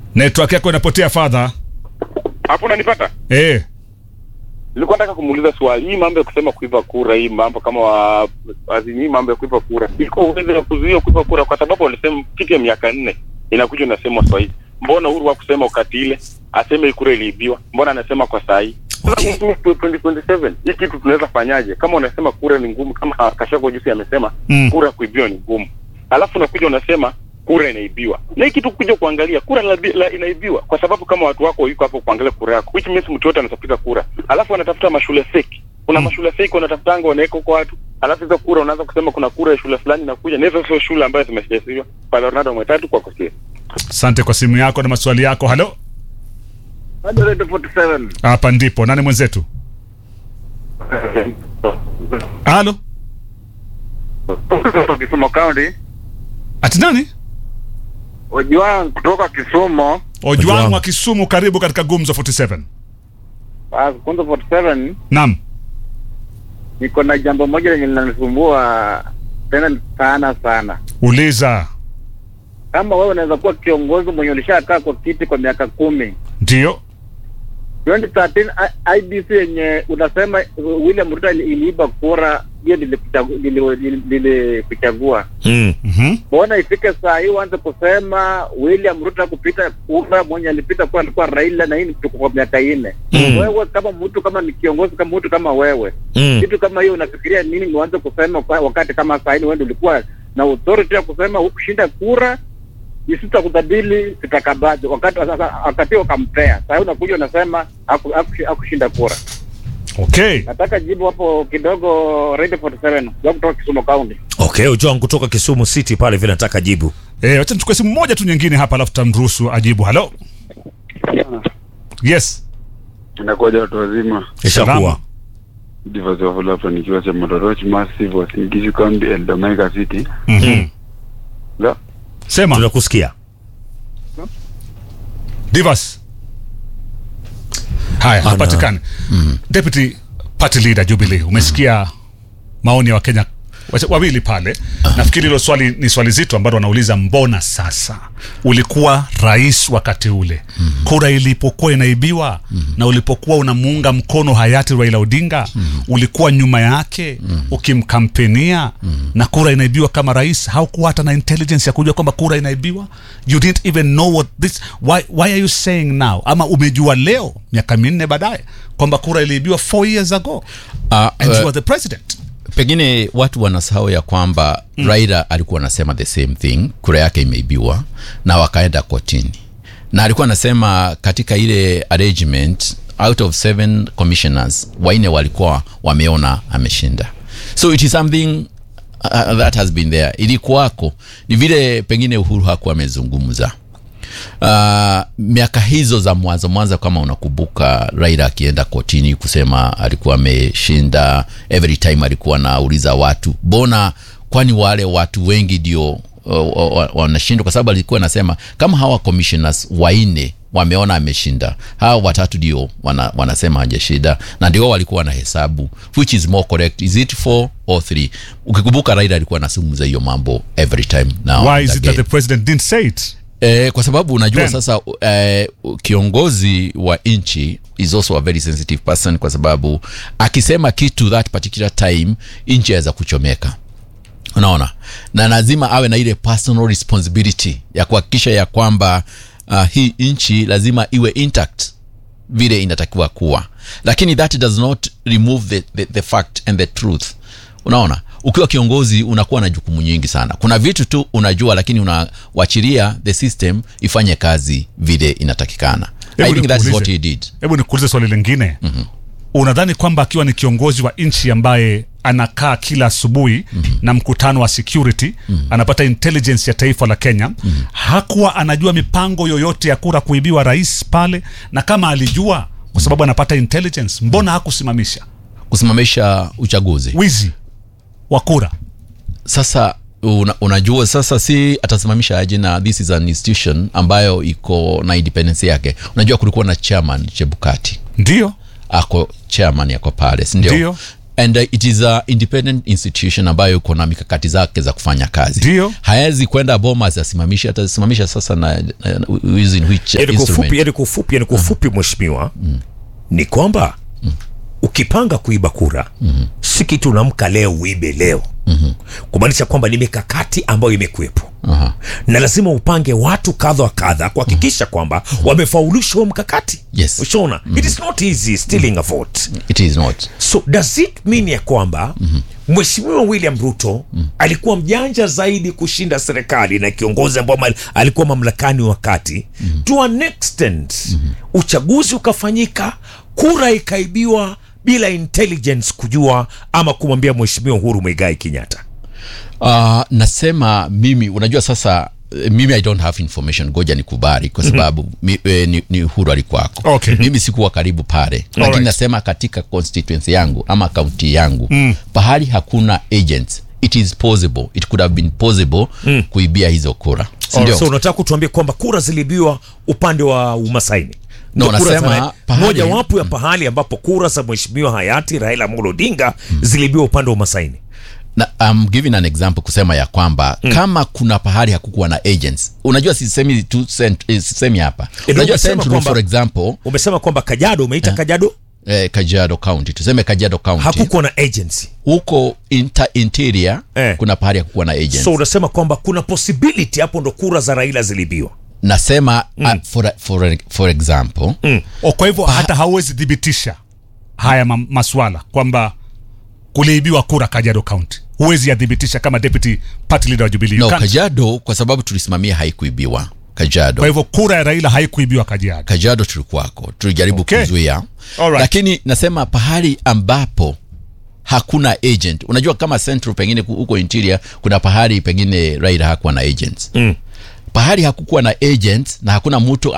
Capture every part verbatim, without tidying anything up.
Network yako inapotea father. Hapo unanipata? Eh. Nilikuwa nataka kumuuliza swali. Hii mambo ya kusema kuiba kura, hii mambo kama wa azini mambo ya kuiba kura. Iko uwezo wa kuzuia kuiba kura kwa sababu walisema kitu ya miaka nne inakuja nasema swali. Mbona Uhuru wa kusema wakati ile aseme kura iliibiwa? Mbona anasema kwa saa hii? Okay. twenty twenty-seven hii kitu tunaweza fanyaje? Kama unasema kura ni ngumu, kama Kashako juzi amesema mm. kura kuibiwa ni ngumu. Alafu unakuja unasema kura inaibiwa. Na hii kitu kuja kuangalia kura la, la inaibiwa kwa sababu kama watu wako yuko hapo kuangalia kura yako. Which means mtu yote anapiga kura. Alafu anatafuta mashule fake. Kuna mm. mashule fake wanatafutanga wanaweka kwa watu. Alafu hizo kura unaanza kusema kuna kura ya shule fulani inakuja. Na hizo sio shule ambazo zimeshajisiwa. Pale Ronaldo mwetatu kwa kusikia. Asante kwa simu yako na maswali yako. Hello. Radio forty-seven. Hapa ndipo nani mwenzetu? Halo. Kisumu County. Ati nani? Ojwang kutoka Kisumu. Ojwang wa Kisumu, karibu katika Gumzo forty-seven. Ah, Gumzo forty-seven. Naam. Niko na jambo moja lenye linanisumbua tena sana sana. Uliza. Kama wewe unaweza kuwa kiongozi mwenye ulishakaa kwa kiti kwa miaka kumi. Ndio. twenty thirteen I B C yenye unasema William Ruto iliiba kura, hiyo nilikuchagua. Mhm. Mm Mbona ifike saa hii uanze kusema William Ruto kupita kura, mwenye alipita kwa alikuwa Raila na hii ni kwa miaka nne. Mm. Wewe kama mtu kama ni kiongozi kama mtu kama wewe, mm. kitu kama hiyo unafikiria nini uanze kusema kwa wakati kama saa hii wewe ulikuwa na authority ya kusema hukushinda kura? Isita kudadili sitakabaje wakati wakati ukampea. Sasa unakuja unasema hakushinda kura. Okay. Nataka jibu hapo kidogo. Radio forty-seven ya kutoka Kisumu County. Okay, Ojwang kutoka Kisumu City pale vile nataka jibu. Eh, acha nichukue simu moja tu nyingine hapa alafu tamruhusu ajibu. Hello. Yes. Inakuja watu wazima. Ishakuwa. Divazi wa hapa nikiwa cha Motorochi Massive wa Singishu County Eldomeika City. Mhm. La. Sema. Tunakusikia. Divas. Haya, hapatikani. Mm. Deputy Party Leader Jubilee, umesikia maoni ya Wakenya wawili pale. Uh-huh. Nafikiri hilo swali ni swali zito ambalo wanauliza, mbona sasa ulikuwa rais wakati ule, mm-hmm. kura ilipokuwa inaibiwa, mm-hmm. na ulipokuwa unamuunga mkono hayati Raila Odinga, mm-hmm. ulikuwa nyuma yake, mm-hmm. ukimkampenia, mm-hmm. na kura inaibiwa kama rais, haukuwa hata na intelligence ya kujua kwamba kura inaibiwa? You didn't even know what this, why, why are you saying now? Ama umejua leo miaka minne baadaye kwamba kura iliibiwa four years ago, uh, and uh, you were the president? Pengine watu wanasahau ya kwamba mm. Raila alikuwa anasema the same thing, kura yake imeibiwa na wakaenda kotini. Na alikuwa anasema katika ile arrangement out of seven commissioners, waine walikuwa wameona ameshinda. So it is something uh, that has been there. Ilikuwako ni vile pengine Uhuru hakuwa amezungumza. Uh, miaka hizo za mwanzo mwanzo kama unakumbuka, Raila akienda kotini kusema alikuwa ameshinda, every time alikuwa anauliza watu, bona kwani wale watu wengi ndio uh, wanashindwa? Kwa sababu alikuwa anasema kama hawa commissioners waine wameona ameshinda, hawa watatu ndio wana, wanasema hajashinda, na ndio walikuwa na hesabu, which is more correct, is it four or three? Ukikumbuka Raila alikuwa anazungumza hiyo mambo every time. Now why is it that the president didn't say it? Eh, kwa sababu unajua Then. Sasa eh, kiongozi wa nchi is also a very sensitive person, kwa sababu akisema kitu that particular time nchi inaweza kuchomeka, unaona, na lazima awe na ile personal responsibility ya kuhakikisha ya kwamba uh, hii nchi lazima iwe intact vile inatakiwa kuwa, lakini that does not remove the, the, the fact and the truth. Unaona, ukiwa kiongozi unakuwa na jukumu nyingi sana. Kuna vitu tu unajua, lakini unawachilia the system ifanye kazi vile inatakikana. I think that's what he did. Hebu nikuulize swali lingine. Mm-hmm. Unadhani kwamba akiwa ni kiongozi wa nchi ambaye anakaa kila asubuhi, mm-hmm. na mkutano wa security, mm-hmm. anapata intelligence ya taifa la Kenya, mm-hmm. hakuwa anajua mipango yoyote ya kura kuibiwa rais pale? Na kama alijua, kwa sababu anapata intelligence, mbona hakusimamisha kusimamisha uchaguzi, wizi wa kura? Sasa una, unajua sasa si atasimamisha aje, na this is an institution ambayo iko na independence yake. Unajua kulikuwa na chairman Chebukati, ndio ako chairman yako pale, ndio. and uh, it is a independent institution ambayo iko na mikakati zake za kufanya kazi. Ndio. Haezi kwenda Bomas asimamisha, atasimamisha sasa na, na using which yani instrument. kufupi yani kufupi yani kufupi uh-huh. Mheshimiwa mm. ni kwamba mm. ukipanga kuiba kura mm-hmm. si kitu unamka leo uibe leo mm-hmm. kumaanisha kwamba ni mikakati ambayo imekuwepo uh-huh. na lazima upange watu kadha wa kadha kuhakikisha kwamba mm-hmm. wamefaulisha huo mkakati. Yes. Ushaona mm-hmm. it is not easy stealing mm-hmm. a vote. It is not. So does it mean ya kwamba mm-hmm. Mheshimiwa William Ruto mm-hmm. alikuwa mjanja zaidi kushinda serikali na kiongozi ambaye alikuwa mamlakani wakati mm-hmm. to an extent mm-hmm. uchaguzi ukafanyika, kura ikaibiwa bila intelligence kujua ama kumwambia Mheshimiwa Uhuru Muigai Kenyatta? Uh, nasema mimi, unajua sasa mimi I don't have information, goja nikubali kwa sababu mm-hmm. mi, e, ni, ni Uhuru alikuwako. Okay. Mimi sikuwa karibu pale. Lakini right. nasema katika constituency yangu ama county yangu mm. pahali hakuna agents, it is possible, it could have been possible mm. kuibia hizo kura. Right. So unataka kutuambia kwamba kura zilibiwa upande wa Umasaini? No, nasema moja wapo ya pahali ambapo kura za Mheshimiwa hayati Raila Amolo Odinga mm. zilibiwa upande wa Umasaini. Na I'm giving an example kusema ya kwamba mm. kama kuna pahali hakukuwa na agents, unajua sisemi tu sisemi hapa. Unajua Central for example, umesema kwamba Kajiado, umeita Kajiado eh, Kajiado County, tuseme Kajiado County hakukuwa na agency. Huko inter interior eh. kuna pahali hakukuwa na agents. So unasema kwamba kuna possibility hapo ndo kura za Raila zilibiwa? Nasema mm. uh, for, for, for example mm. o, kwa hivyo hata hauwezi thibitisha haya ma, maswala kwamba kuliibiwa kura Kajiado County, huwezi yadhibitisha kama deputy party leader wa Jubilee? No, Kajiado kwa sababu tulisimamia haikuibiwa Kajiado. Kwa hivyo kura ya Raila haikuibiwa Kajiado. Kajiado tulikuwako, tulijaribu okay. kuzuia. Alright. Lakini nasema pahali ambapo hakuna agent, unajua kama Central pengine huko interior kuna pahali pengine Raila hakuwa na agents. Mm. Pahali hakukuwa na agents na hakuna mtu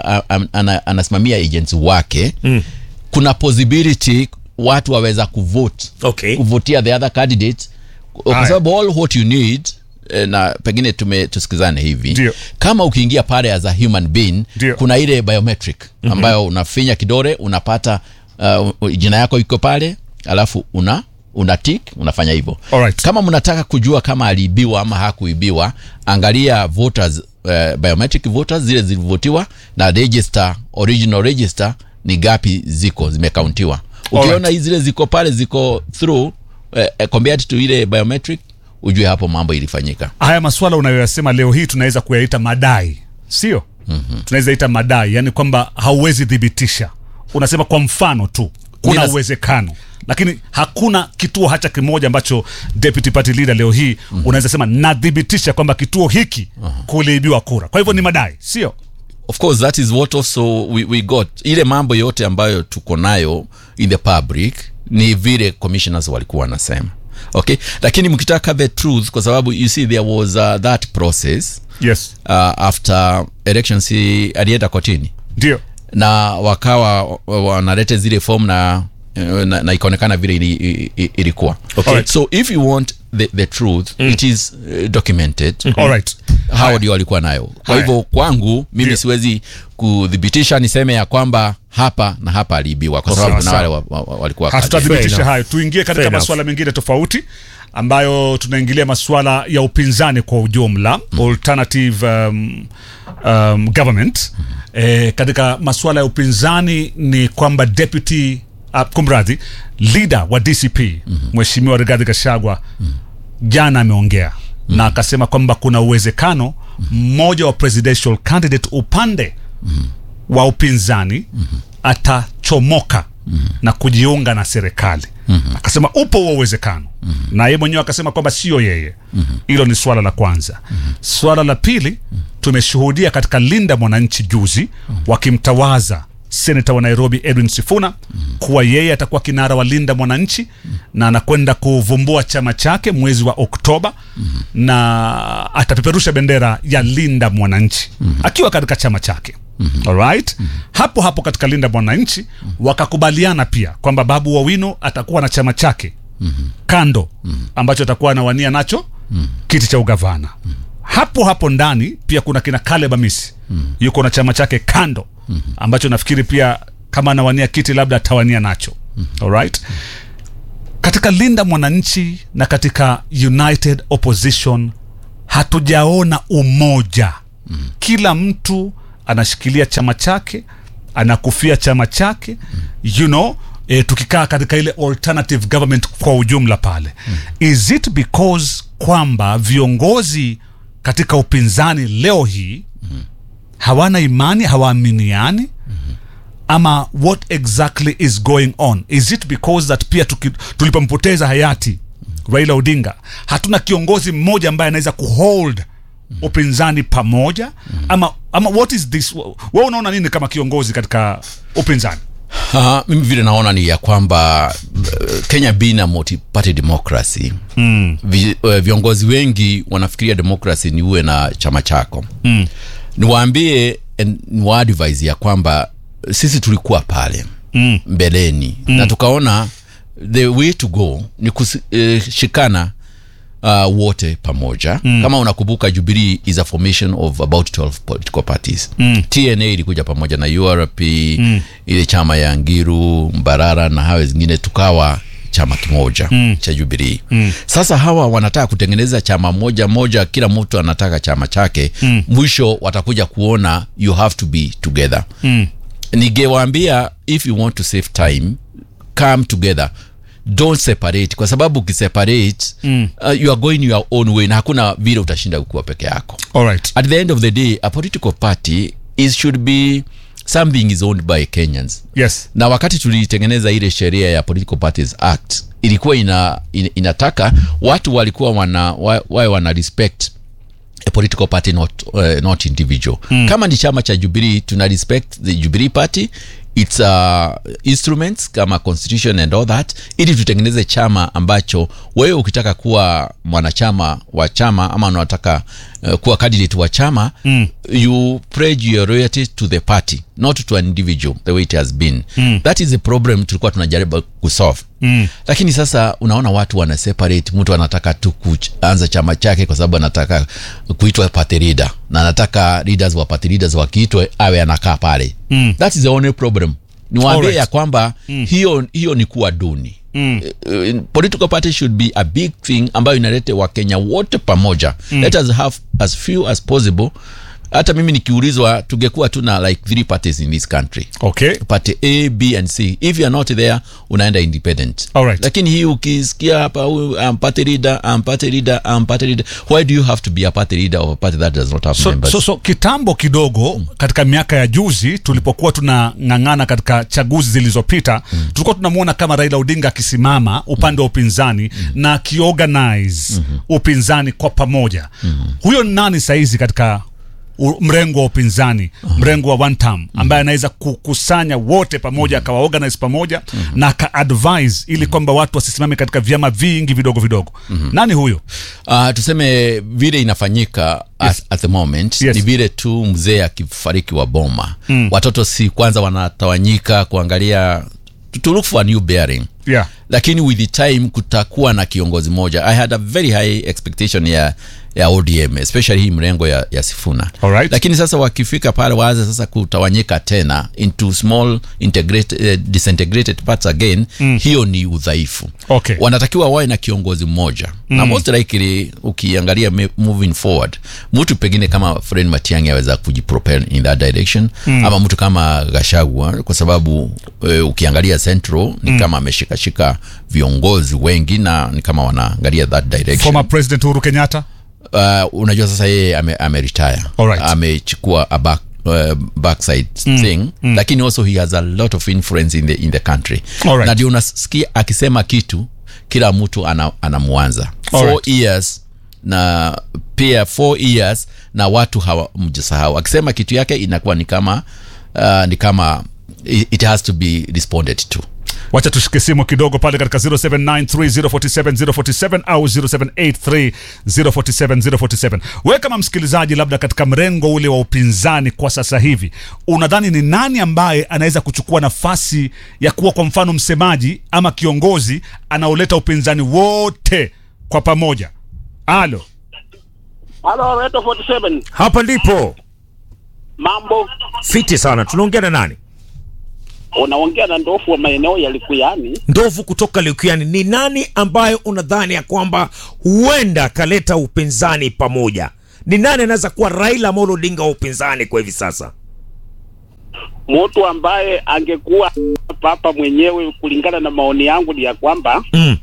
anasimamia agents wake mm. kuna possibility watu waweza kuvote okay. kuvotia the other candidates kwa sababu all what you need na pengine tume tusikizane hivi Dio. Kama ukiingia pale as a human being Dio. kuna ile biometric mm-hmm. ambayo unafinya kidole unapata uh, jina yako iko pale alafu una una tick unafanya hivyo. Alright. Kama mnataka kujua kama aliibiwa ama hakuibiwa, angalia voters uh, biometric voters zile zilivotiwa na register, original register ni gapi ziko zimekauntiwa. Ukiona hizi zile ziko pale ziko through uh, compared to ile biometric, ujue hapo mambo ilifanyika. Haya maswala unayoyasema leo hii tunaweza kuyaita madai, sio? Mm-hmm. Tunaweza ita madai, yani kwamba hauwezi thibitisha. Unasema kwa mfano tu kuna Minas... uwezekano, lakini hakuna kituo hata kimoja ambacho deputy party leader leo hii mm-hmm. unaweza sema nadhibitisha kwamba kituo hiki uh-huh. kuliibiwa kura. Kwa hivyo ni madai, sio? Of course that is what also we, we got. Ile mambo yote ambayo tuko nayo in the public ni vile commissioners walikuwa wanasema. Okay, lakini mkitaka the truth, kwa sababu you see there was uh, that process yes uh, after elections alienda kotini ndio na wakawa wanaleta zile form na na, na ikaonekana vile ilikuwa okay. Right. So if you want the, the truth mm. it is uh, documented mm-hmm. Alright. How ndio walikuwa nayo. Kwa hivyo kwangu mimi yeah. siwezi kudhibitisha niseme ya kwamba hapa na hapa aliibiwa kwa sababu kuna wale wa, wa, wa, walikuwa hatutadhibitisha hayo. Tuingie katika masuala mengine tofauti ambayo tunaingilia masuala ya upinzani kwa ujumla mm. alternative um, um, government mm. eh, katika masuala ya upinzani ni kwamba deputy uh, kumradhi leader wa D C P mm-hmm. Mheshimiwa Rigathi Gachagua mm. jana ameongea mm. na akasema kwamba kuna uwezekano mmoja mm. wa presidential candidate upande mm. wa upinzani mm-hmm. atachomoka mm-hmm. na kujiunga na serikali. Mm-hmm. Akasema upo huo uwezekano. Mm-hmm. Na yeye mwenyewe akasema kwamba sio yeye. Mm-hmm. Hilo ni swala la kwanza. Mm-hmm. Swala la pili, mm-hmm. tumeshuhudia katika Linda Mwananchi juzi mm-hmm. wakimtawaza Senator wa Nairobi Edwin Sifuna mm-hmm. kuwa yeye atakuwa kinara wa Linda Mwananchi mm-hmm. na anakwenda kuvumbua chama chake mwezi wa Oktoba mm-hmm. na atapeperusha bendera ya Linda Mwananchi mm-hmm. akiwa katika chama chake. Mm-hmm. Alright? Mm-hmm. Hapo hapo katika Linda Mwananchi mm-hmm. wakakubaliana pia kwamba Babu Owino atakuwa na chama chake mm-hmm. kando mm-hmm. ambacho atakuwa anawania nacho mm-hmm. kiti cha ugavana. Mm-hmm. Hapo hapo ndani pia kuna kina Caleb Amisi mm-hmm. yuko na chama chake kando mm-hmm. ambacho nafikiri pia kama anawania kiti labda atawania nacho. Mm-hmm. Alright? katika Linda Mwananchi na katika United Opposition hatujaona umoja. Mm. Kila mtu anashikilia chama chake, anakufia chama chake. Mm. You know, e, tukikaa katika ile alternative government kwa ujumla pale. Mm. Is it because kwamba viongozi katika upinzani leo hii mm. hawana imani, hawaaminiani? Mm. Ama what exactly is going on? Is it because that pia tulipompoteza hayati Raila Odinga hatuna kiongozi mmoja ambaye anaweza kuhold upinzani pamoja? Ama ama what is this? Wewe unaona nini kama kiongozi katika upinzani? Uh, mimi vile naona ni ya kwamba uh, Kenya being a multi-party democracy, mm. vi, uh, viongozi wengi wanafikiria democracy ni uwe na chama chako. Mm. Niwaambie, niwaadvise ya kwamba sisi tulikuwa pale mm. mbeleni mm. na tukaona the way to go ni kushikana uh, wote pamoja. Mm. Kama unakumbuka, Jubilee is a formation of about twelve political parties. Mm. T N A ilikuja pamoja na U R P, mm. ile chama ya Ngiru, Mbarara na hawa zingine, tukawa chama kimoja mm. cha Jubilee. Mm. Sasa hawa wanataka kutengeneza chama moja moja, kila mtu anataka chama chake. Mm. Mwisho watakuja kuona you have to be together. Mm. Nigewaambia, if you want to save time, come together, don't separate, kwa sababu ukiseparate mm. uh, you are going your own way na hakuna vile utashinda kuwa peke yako. All right. At the end of the day, a political party is should be something is owned by Kenyans. Yes. Na wakati tulitengeneza ile sheria ya Political Parties Act, ilikuwa ina, ina inataka watu walikuwa wana wawe wana respect a political party, not uh, not individual. Mm. Kama ni chama cha Jubilee, tuna respect the Jubilee party, its uh, instruments kama constitution and all that, ili tutengeneze chama ambacho wewe ukitaka kuwa mwanachama wa chama ama unataka uh, kuwa candidate wa chama, mm. you pledge your loyalty to the party, not to an individual the way it has been. Mm. That is the problem tulikuwa tunajaribu kusolve. Mm. Lakini sasa unaona watu wana separate, mtu anataka tu kuanza chama chake kwa sababu anataka kuitwa party leader, na anataka leaders wa party leaders wakiitwe awe anakaa pale. Mm. That is the only problem. Niwaambie right. ya kwamba mm. hiyo hiyo ni kuwa duni. Mm. Uh, political party should be a big thing ambayo inalete wa Kenya wote pamoja. Mm. Let us have as few as possible. Hata mimi nikiulizwa tungekuwa tuna like three parties in this country. Okay. Party A, B and C. If you are not there, unaenda independent. All right. Lakini hii ukisikia hapa I'm party leader, I'm party leader, I'm party leader, why do you have to be a party leader of a party that does not have so, members? So so kitambo kidogo mm. katika miaka ya juzi tulipokuwa tunang'ang'ana katika chaguzi zilizopita, mm. tulikuwa tunamuona kama Raila Odinga akisimama upande wa upinzani mm. na kiorganize mm -hmm. upinzani kwa pamoja. Mm. Huyo nani saizi katika mrengo wa upinzani, uh -huh. mrengo wa one term ambaye anaweza uh -huh. kukusanya wote pamoja, akawa uh -huh. organize pamoja uh -huh. na aka advise ili kwamba watu wasisimame katika vyama vingi vidogo vidogo? uh -huh. Nani huyo? Uh, tuseme vile inafanyika yes. at, at the moment yes. ni vile tu mzee akifariki wa boma, mm. watoto si kwanza wanatawanyika kuangalia to look for a new bearing. Yeah. Lakini with the time kutakuwa na kiongozi moja. I had a very high expectation ya ya O D M, especially hii mrengo ya, ya Sifuna. Alright. Lakini sasa wakifika pale waanze sasa kutawanyika tena into small integrated uh, disintegrated parts again, mm. hiyo ni udhaifu. Okay. Wanatakiwa wawe na kiongozi mmoja. Mm. Na most likely ukiangalia moving forward, mtu pengine kama Fred Matiang'i aweza kujipropel in that direction, mm. ama mtu kama Gachagua, kwa sababu uh, ukiangalia Central ni mm. kama ameshika shika viongozi wengi na ni kama wanaangalia that direction. Former President Uhuru Kenyatta, Uh, unajua sasa yeye ame, ame retire. Alright. Amechukua a back uh, backside mm. thing, mm. lakini also he has a lot of influence in the in the country. Alright. Na ndio unasikia akisema kitu kila mtu ana, anamuanza. Four years na pia four years na watu hawamjisahau. Akisema kitu yake inakuwa ni kama uh, ni kama it, it has to be responded to. Wacha tushike simu kidogo pale katika zero seven nine three zero four seven zero four seven au zero seven eight three zero four seven zero four seven. Wewe kama msikilizaji, labda katika mrengo ule wa upinzani kwa sasa hivi, unadhani ni nani ambaye anaweza kuchukua nafasi ya kuwa kwa mfano msemaji ama kiongozi anaoleta upinzani wote kwa pamoja? Alo. Halo, Reto arobaini na saba. Hapa ndipo. Mambo Fiti sana. Tunaongea na nani? Unaongea na ndofu wa maeneo ya Likuyani. Ndovu kutoka Likuyani, ni nani ambayo unadhani ya kwamba huenda kaleta upinzani pamoja? Ni nani anaweza kuwa Raila Amolo Odinga wa upinzani kwa hivi sasa? Mtu ambaye angekuwa papa mwenyewe kulingana na maoni yangu ni ya kwamba mm.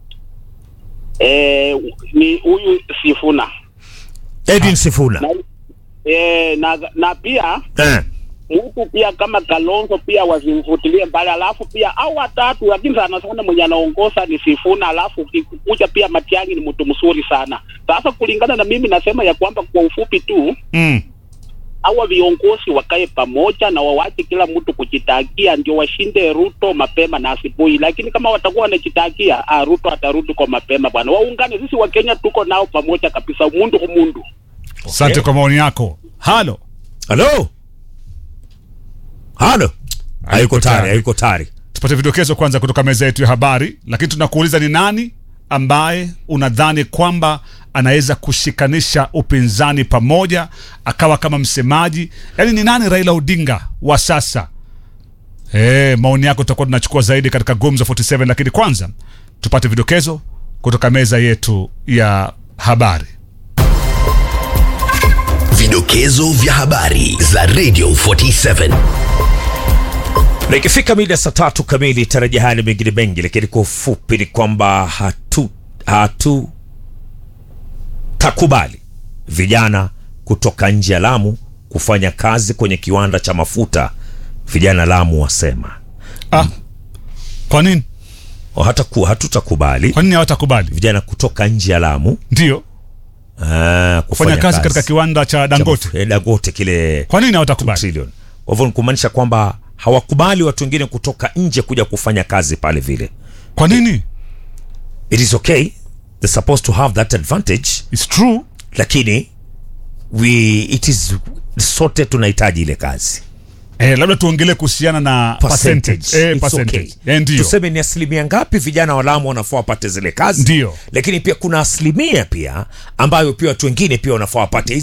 eh, ni huyu Sifuna. Edwin Sifuna. Na, eh, na, na pia eh. mtu pia kama Kalonzo pia wasimfutilie mbali, alafu pia au watatu, lakini sana sana mwenye anaongoza ni Sifuna, alafu kikuja pia Matiang'i ni mtu mzuri sana. Sasa kulingana na mimi nasema ya kwamba kwa ufupi tu mm. hawa viongozi wakae pamoja na wawache kila mtu kujitakia ndio washinde Ruto mapema na asubuhi, lakini kama watakuwa wanajitakia ah, Ruto atarudi kwa mapema bwana. Waungane, sisi wa Kenya tuko nao pamoja kabisa, mundu kwa mundu. Asante okay. kwa maoni yako. Halo. Halo. Halo. Hayuko tayari, hayuko tayari. Tupate vidokezo kwanza kutoka meza yetu ya habari, lakini tunakuuliza ni nani ambaye unadhani kwamba anaweza kushikanisha upinzani pamoja akawa kama msemaji? Yaani ni nani Raila Odinga wa sasa? Eh, maoni yako tutakuwa tunachukua zaidi katika Gumzo arobaini na saba, lakini kwanza tupate vidokezo kutoka meza yetu ya habari. Vidokezo vya habari za Radio arobaini na saba. Na ikifika mida saa tatu kamili tarajia hali mengine mengi, lakini kwa ufupi ni kwamba hatu hatu takubali vijana kutoka nje ya Lamu kufanya kazi kwenye kiwanda cha mafuta. Vijana Lamu wasema. Ah. Kwa nini? Hata ku hatutakubali. Kwa nini hawatakubali? Vijana kutoka nje ya Lamu. Ndio. Ah, kufanya kazi, kazi katika kiwanda cha Dangote. Cha Dangote kile. Kwa nini hawatakubali? Trillion. Kwa hivyo kumaanisha kwamba hawakubali watu wengine kutoka nje kuja kufanya kazi pale vile. Kwa nini? It is okay. They're supposed to have that advantage. It's true. Lakini we it is sote tunahitaji ile kazi. Eh, labda tuongelee kuhusiana na percentage. percentage. Eh, percentage. Okay. Eh, ndio. Tuseme ni asilimia ngapi vijana wa Lamu wanafaa wapate zile kazi? Ndio. Lakini pia kuna asilimia pia ambayo pia watu wengine pia wanafaa wapate